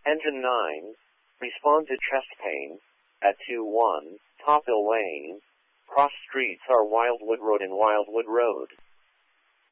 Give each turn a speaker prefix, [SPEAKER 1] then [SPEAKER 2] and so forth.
[SPEAKER 1] Engine 9, respond to chest pain, at 2-1, Tophill Lane, cross streets are Wildwood Road and Wildwood Road.